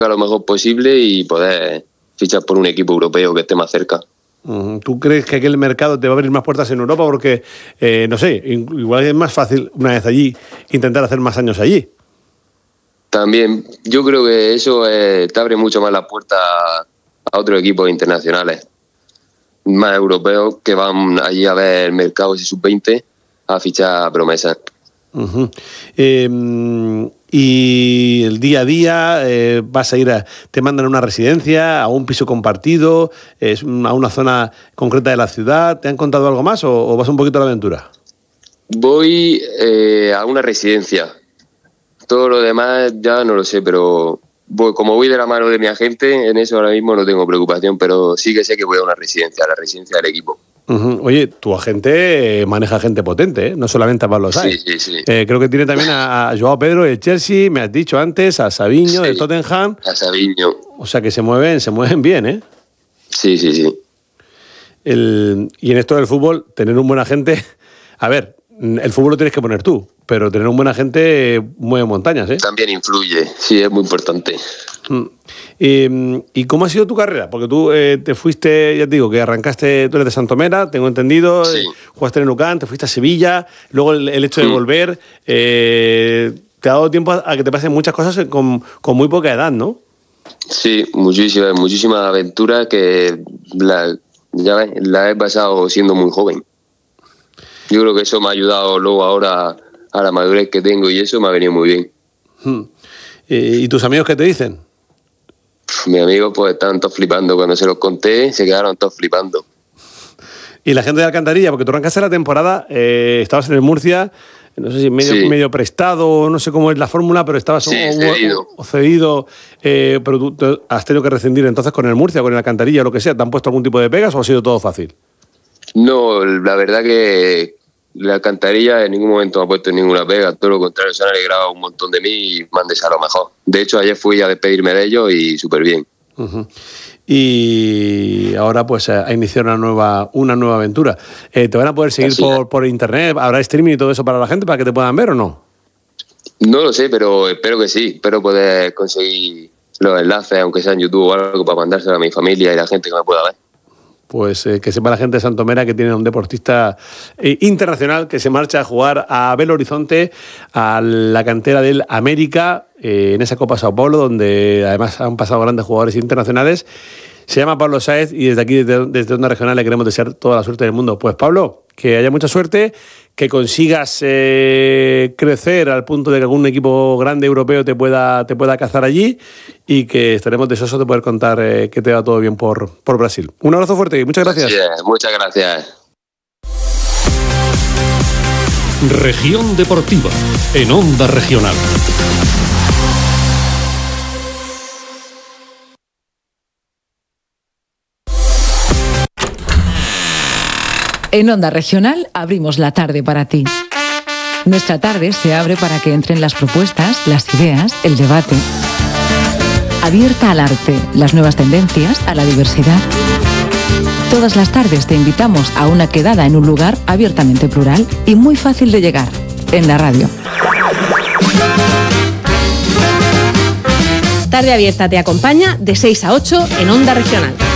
lo mejor posible y poder fichar por un equipo europeo que esté más cerca. ¿Tú crees que aquel mercado te va a abrir más puertas en Europa? Porque, no sé, igual es más fácil una vez allí intentar hacer más años allí. También, yo creo que eso te abre mucho más las puertas a otros equipos internacionales, más europeos, que van allí a ver el mercado ese sub-20 a fichar promesas. Y el día a día vas a ir te mandan a una residencia, a un piso compartido, a una zona concreta de la ciudad. ¿Te han contado algo más o vas un poquito a la aventura? Voy a una residencia. Todo lo demás ya no lo sé, pero como voy de la mano de mi agente, en eso ahora mismo no tengo preocupación, pero sí que sé que voy a una residencia, a la residencia del equipo. Oye, tu agente maneja gente potente, ¿eh? No solamente a Pablo Sáez. Sí. Creo que tiene también a Joao Pedro del Chelsea, me has dicho antes, a Savinho del Tottenham. A Savinho. O sea que se mueven bien, ¿eh? Sí. Y en esto del fútbol, tener un buen agente... A ver, el fútbol lo tienes que poner tú, pero tener un buen agente mueve montañas, ¿eh? También influye, sí, es muy importante. ¿Y cómo ha sido tu carrera? Porque tú te fuiste, ya te digo, que arrancaste, tú eres de Santomera, tengo entendido, jugaste en Lucan, te fuiste a Sevilla, luego el hecho de volver, te ha dado tiempo a que te pasen muchas cosas con muy poca edad, ¿no? Sí, muchísimas aventuras que la he pasado siendo muy joven. Yo creo que eso me ha ayudado luego ahora a la madurez que tengo y eso me ha venido muy bien. ¿Y tus amigos qué te dicen? Mis amigos pues estaban todos flipando. Cuando se los conté, se quedaron todos flipando. ¿Y la gente de Alcantarilla? Porque tú arrancaste la temporada, estabas en el Murcia, no sé si medio prestado, no sé cómo es la fórmula, pero estabas cedido, pero tú has tenido que rescindir entonces con el Murcia, con el Alcantarilla, lo que sea. ¿Te han puesto algún tipo de pegas o ha sido todo fácil? No, la verdad que la Alcantarilla en ningún momento me ha puesto ninguna pega, todo lo contrario, se han alegrado un montón de mí y me han deseado lo mejor. De hecho, ayer fui a despedirme de ellos y súper bien. Y ahora pues a iniciar una nueva aventura. ¿Te van a poder seguir por internet? ¿Habrá streaming y todo eso para la gente, para que te puedan ver o no? No lo sé, pero espero que sí. Espero poder conseguir los enlaces, aunque sea en YouTube o algo, para mandárselo a mi familia y a la gente que me pueda ver. Pues que sepa la gente de Santomera que tiene un deportista internacional que se marcha a jugar a Belo Horizonte, a la cantera del América, en esa Copa Sao Paulo, donde además han pasado grandes jugadores internacionales. Se llama Pablo Sáez y desde aquí, desde Onda Regional, le queremos desear toda la suerte del mundo. Pues Pablo, que haya mucha suerte, que consigas crecer al punto de que algún equipo grande europeo te pueda cazar allí y que estaremos deseosos de poder contar que te va todo bien por Brasil. Un abrazo fuerte y muchas gracias. Sí, muchas gracias. Región Deportiva, en Onda Regional. En Onda Regional abrimos la tarde para ti. Nuestra tarde se abre para que entren las propuestas, las ideas, el debate. Abierta al arte, las nuevas tendencias, a la diversidad. Todas las tardes te invitamos a una quedada en un lugar abiertamente plural y muy fácil de llegar, en la radio. Tarde Abierta te acompaña de 6 a 8 en Onda Regional.